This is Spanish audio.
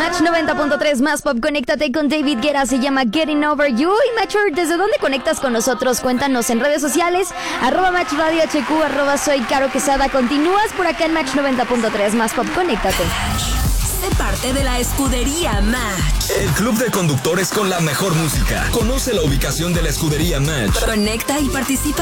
Match 90.3 más pop, conéctate con David Guetta, se llama Getting Over You. Y Matcher, ¿desde dónde conectas con nosotros? Cuéntanos en redes sociales, @Match Radio HQ, @soy Caro Quesada. Continúas por acá en Match 90.3 más pop, conéctate. Sé parte de la escudería Match, el club de conductores con la mejor música. Conoce la ubicación de la escudería Match. Conecta y participa